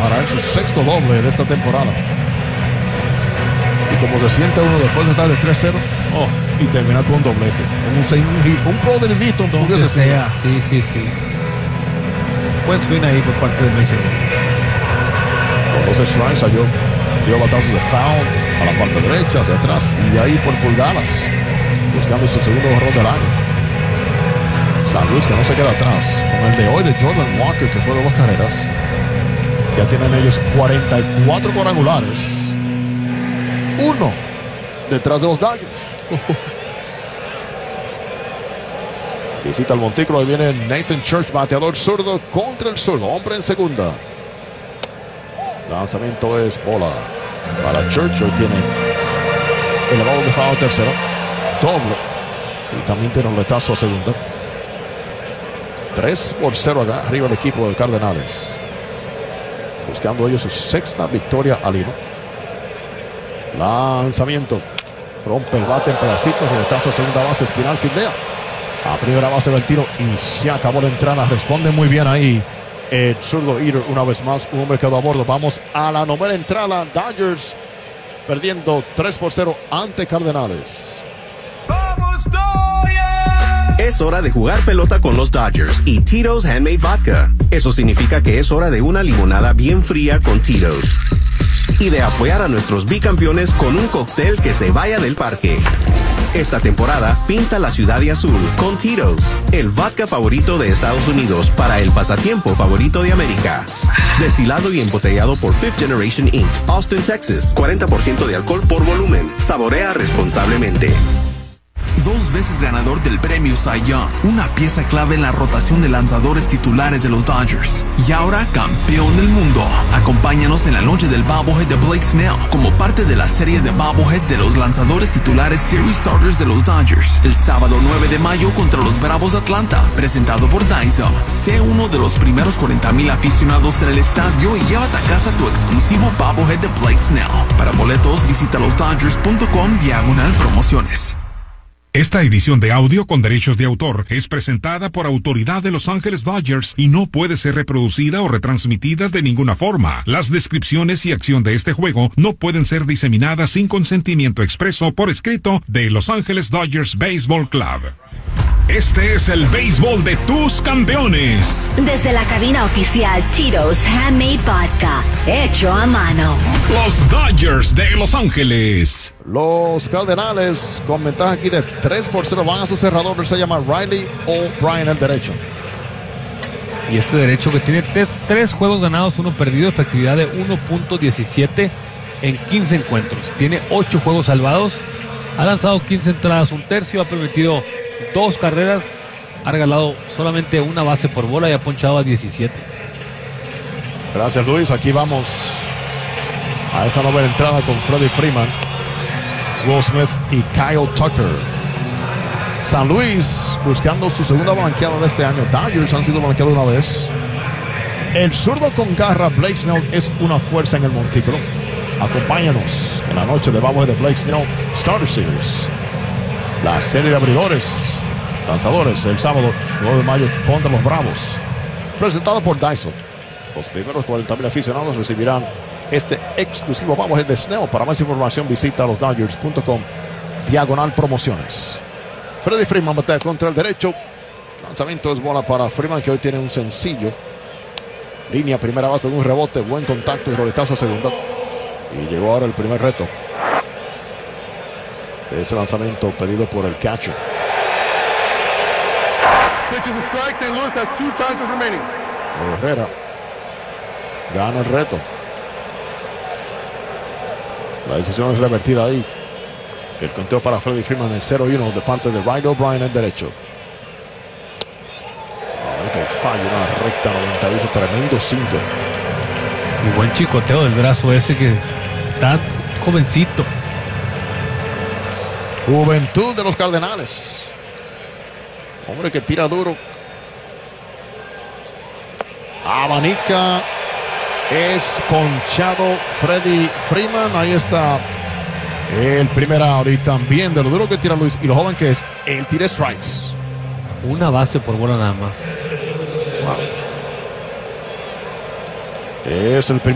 para él su sexto doble de esta temporada. Y como se siente uno después de estar de 3-0 y terminar con un doblete, un pro del Easton, donde sea. Sí. Buen swing ahí por parte de Mason. Con 12 strikes dio batazos de foul a la parte derecha, hacia atrás, y de ahí por pulgadas, buscando su segundo horror del año. San Luis, que no se queda atrás, con el de hoy de Jordan Walker, que fue de 2 carreras. Ya tienen ellos 44 cuadrangulares, uno detrás de los Dodgers. Visita el montículo, ahí viene Nathan Church, bateador zurdo contra el zurdo, hombre en segunda. Lanzamiento es bola para Church, hoy tiene elevado de foul tercero, doble, y también tiene un letazo a segunda. 3-0 acá, arriba el equipo de Cardenales, buscando ellos su sexta victoria al hilo. Lanzamiento, rompe el bate en pedacitos, letazo a segunda base, Espinal fildea a primera base del tiro y se acabó la entrada. Responde muy bien ahí el zurdo Eater, una vez más, un hombre quedó a bordo. Vamos a la novena entrada, Dodgers perdiendo 3-0 ante Cardenales. ¡Vamos, Dodgers! Es hora de jugar pelota con los Dodgers y Tito's Handmade Vodka. Eso significa que es hora de una limonada bien fría con Tito's. Y de apoyar a nuestros bicampeones con un cóctel que se vaya del parque. Esta temporada, pinta la ciudad de azul con Tito's, el vodka favorito de Estados Unidos para el pasatiempo favorito de América. Destilado y embotellado por Fifth Generation Inc., Austin, Texas. 40% de alcohol por volumen. Saborea responsablemente. 2 veces ganador del premio Cy Young, una pieza clave en la rotación de lanzadores titulares de los Dodgers. Y ahora campeón del mundo. Acompáñanos en la noche del Bobblehead de Blake Snell, como parte de la serie de Bobbleheads de los lanzadores titulares Series Starters de los Dodgers. El sábado 9 de mayo contra los Bravos de Atlanta, presentado por Daiso. Sé uno de los primeros 40,000 aficionados en el estadio y llévate a casa tu exclusivo Bobblehead de Blake Snell. Para boletos, visita losdodgers.com/promociones. Esta edición de audio con derechos de autor es presentada por Autoridad de Los Ángeles Dodgers y no puede ser reproducida o retransmitida de ninguna forma. Las descripciones y acción de este juego no pueden ser diseminadas sin consentimiento expreso por escrito de Los Ángeles Dodgers Baseball Club. Este es el béisbol de tus campeones. Desde la cabina oficial Tito's Handmade Vodka, hecho a mano. Los Dodgers de Los Ángeles. Los Cardenales con ventaja aquí de 3-0 van a su cerrador, se llama Riley O'Brien, el derecho. Y este derecho que tiene 3 juegos ganados, 1 perdido, efectividad de 1.17 en 15 encuentros. Tiene 8 juegos salvados, ha lanzado 15 entradas, 1/3, ha permitido 2 carreras, ha regalado solamente 1 base por bola y ha ponchado a 17. Gracias, Luis. Aquí vamos a esta novena entrada con Freddie Freeman, Will Smith y Kyle Tucker. San Luis buscando su segunda blanqueada de este año. Dodgers han sido blanqueados una vez. El zurdo con garra Blake Snell es una fuerza en el montículo. Acompáñanos en la noche de Bobblehead de Blake Snell Starter Series. La serie de abridores, lanzadores, el sábado 9 de mayo contra los Bravos. Presentado por Daiso. Los primeros 40,000 aficionados recibirán este exclusivo Bobblehead de Snell. Para más información visita losdodgers.com/promociones. Freddie Freeman batea contra el derecho. Lanzamiento es bola para Freeman, que hoy tiene un sencillo. Línea primera base de un rebote, buen contacto y roletazo a segunda. Y llegó ahora el primer reto. Ese lanzamiento pedido por el catcher. Herrera gana el reto. La decisión es revertida ahí. El conteo para Freddie Freeman en 0-1 de parte de Riley O'Brien, el derecho. Que falla una recta 98, tremendo cinto. Y buen chicoteo del brazo ese, que está jovencito. Juventud de los Cardenales. Hombre que tira duro. Abanica. Es ponchado Freddie Freeman. Ahí está el primer out. Y también de lo duro que tira Luis y lo joven que es, él tira strikes. 1 base por bola nada más. Wow. Es el primer